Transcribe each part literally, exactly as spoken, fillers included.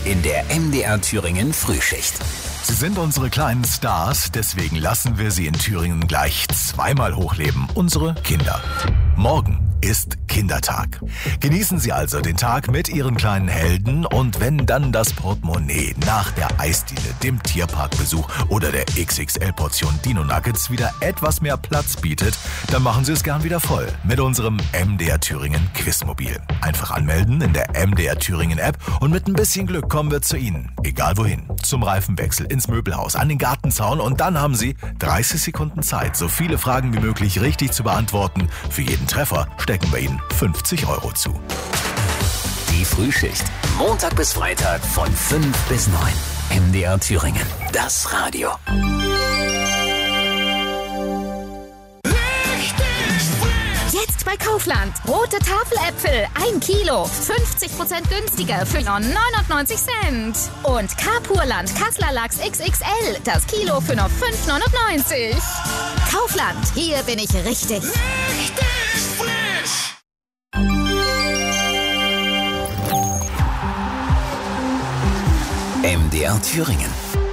in der M D R Thüringen Frühschicht. Sie sind unsere kleinen Stars, deswegen lassen wir sie in Thüringen gleich zweimal hochleben. Unsere Kinder. Morgen ist Kindertag. Genießen Sie also den Tag mit Ihren kleinen Helden und wenn dann das Portemonnaie nach der Eisdiele, dem Tierparkbesuch oder der X X L-Portion Dino Nuggets wieder etwas mehr Platz bietet, dann machen Sie es gern wieder voll mit unserem M D R Thüringen Quizmobil. Einfach anmelden in der M D R Thüringen App und mit ein bisschen Glück kommen wir zu Ihnen. Egal wohin. Zum Reifenwechsel, ins Möbelhaus, an den Gartenzaun und dann haben Sie dreißig Sekunden Zeit, so viele Fragen wie möglich richtig zu beantworten. Für jeden Treffer stecken wir Ihnen fünfzig Euro zu. Die Frühschicht. Montag bis Freitag von fünf bis neun. M D R Thüringen. Das Radio. Jetzt bei Kaufland. Rote Tafeläpfel. Ein Kilo. fünfzig Prozent günstiger für nur neunundneunzig Cent. Und Carpurland Kassler Lachs X X L. Das Kilo für nur fünf neunundneunzig. Kaufland. Hier bin ich richtig. Richtig frisch. M D R Thüringen.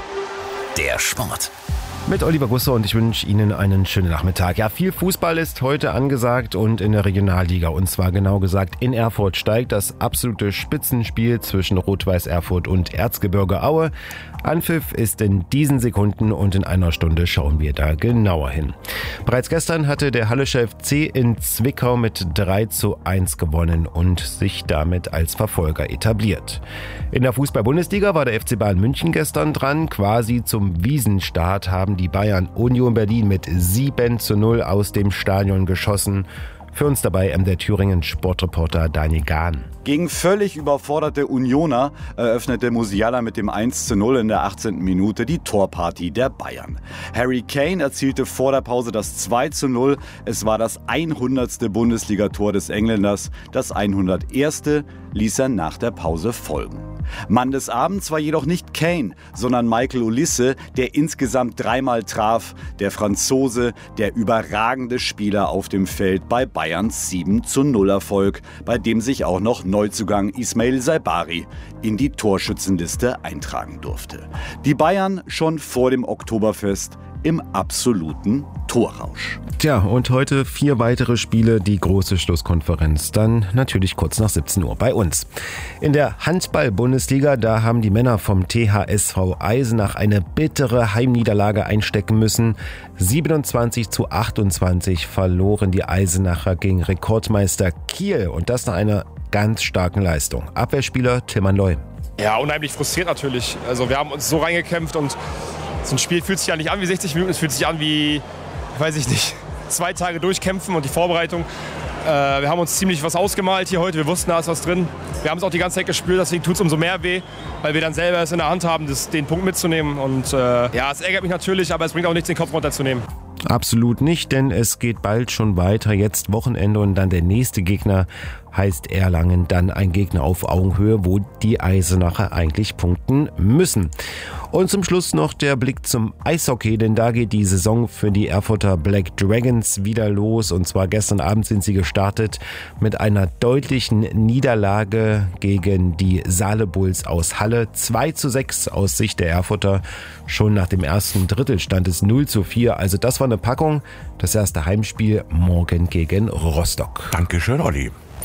Der Sport. Mit Oliver Gusser und ich wünsche Ihnen einen schönen Nachmittag. Ja, viel Fußball ist heute angesagt und in der Regionalliga. Und zwar genau gesagt in Erfurt steigt das absolute Spitzenspiel zwischen Rot-Weiß Erfurt und Erzgebirge Aue. Anpfiff ist in diesen Sekunden und in einer Stunde schauen wir da genauer hin. Bereits gestern hatte der Hallischer F C in Zwickau mit drei zu eins gewonnen und sich damit als Verfolger etabliert. In der Fußball-Bundesliga war der F C Bayern München gestern dran. Quasi zum Wiesenstart haben die Bayern Union Berlin mit sieben zu null aus dem Stadion geschossen. Für uns dabei M D R Thüringen Sportreporter Daniel Gahn. Gegen völlig überforderte Unioner eröffnete Musiala mit dem eins zu null in der achtzehnten Minute die Torparty der Bayern. Harry Kane erzielte vor der Pause das zwei zu null. Es war das hundertste Bundesligator des Engländers. Das hunderterste ließ er nach der Pause folgen. Mann des Abends war jedoch nicht Kane, sondern Michael Olise, der insgesamt dreimal traf. Der Franzose, der überragende Spieler auf dem Feld bei Bayerns sieben zu null Erfolg, bei dem sich auch noch Neuzugang Ismail Saibari in die Torschützenliste eintragen durfte. Die Bayern schon vor dem Oktoberfest im absoluten Torrausch. Tja, und heute vier weitere Spiele, die große Schlusskonferenz. Dann natürlich kurz nach siebzehn Uhr bei uns. In der Handball-Bundesliga, da haben die Männer vom T H S V Eisenach eine bittere Heimniederlage einstecken müssen. siebenundzwanzig zu achtundzwanzig verloren die Eisenacher gegen Rekordmeister Kiel. Und das nach einer ganz starken Leistung. Abwehrspieler Tilman Loy. Ja, unheimlich frustriert natürlich. Also wir haben uns so reingekämpft und so ein Spiel fühlt sich ja nicht an wie sechzig Minuten, es fühlt sich an wie, weiß ich nicht, zwei Tage durchkämpfen und die Vorbereitung. Äh, wir haben uns ziemlich was ausgemalt hier heute, wir wussten, da ist was drin. Wir haben es auch die ganze Zeit gespürt, deswegen tut es umso mehr weh, weil wir dann selber es in der Hand haben, das, den Punkt mitzunehmen. Und äh, ja, es ärgert mich natürlich, aber es bringt auch nichts, den Kopf runterzunehmen. Absolut nicht, denn es geht bald schon weiter. Jetzt Wochenende und dann der nächste Gegner heißt Erlangen. Dann ein Gegner auf Augenhöhe, wo die Eisenacher eigentlich punkten müssen. Und zum Schluss noch der Blick zum Eishockey, denn da geht die Saison für die Erfurter Black Dragons wieder los. Und zwar gestern Abend sind sie gestartet mit einer deutlichen Niederlage gegen die Saale Bulls aus Halle. zwei zu sechs aus Sicht der Erfurter. Schon nach dem ersten Drittel stand es null zu vier. Also das war eine Packung. Das erste Heimspiel morgen gegen Rostock. Dankeschön, Olli.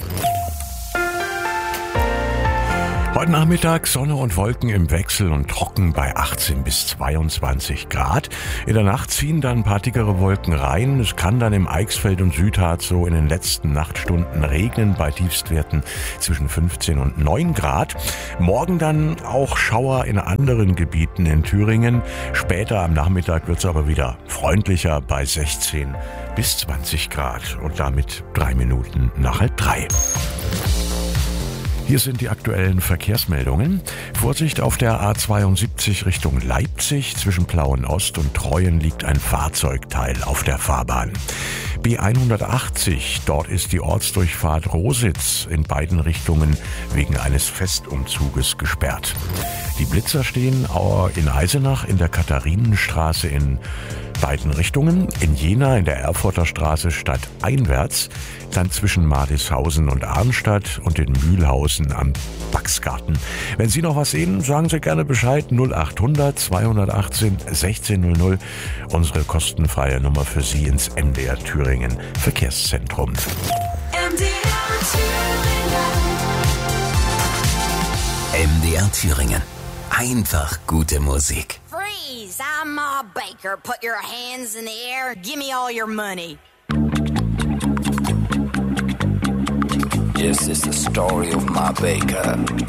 Heute Nachmittag Sonne und Wolken im Wechsel und trocken bei achtzehn bis zweiundzwanzig Grad. In der Nacht ziehen dann ein paar dickere Wolken rein. Es kann dann im Eichsfeld und Südharz so in den letzten Nachtstunden regnen bei Tiefstwerten zwischen fünfzehn und neun Grad. Morgen dann auch Schauer in anderen Gebieten in Thüringen. Später am Nachmittag wird es aber wieder freundlicher bei sechzehn bis zwanzig Grad und damit drei Minuten nach halb drei. Hier sind die aktuellen Verkehrsmeldungen. Vorsicht auf der A zweiundsiebzig Richtung Leipzig. Zwischen Plauen-Ost und Treuen liegt ein Fahrzeugteil auf der Fahrbahn. B hundertachtzig, dort ist die Ortsdurchfahrt Rositz in beiden Richtungen wegen eines Festumzuges gesperrt. Die Blitzer stehen in Eisenach in der Katharinenstraße in beiden Richtungen. In Jena in der Erfurter Straße stadteinwärts, dann zwischen Madishausen und Arnstadt und in Mühlhausen am Baxgarten. Wenn Sie noch was sehen, sagen Sie gerne Bescheid. null acht hundert zweihundertachtzehn sechzehnhundert. Unsere kostenfreie Nummer für Sie ins M D R Thüringen Verkehrszentrum. M D R Thüringen. M D R Thüringen. Einfach gute Musik. Freeze! I'm Ma Baker. Put your hands in the air. Give me all your money. This is the story of Ma Baker.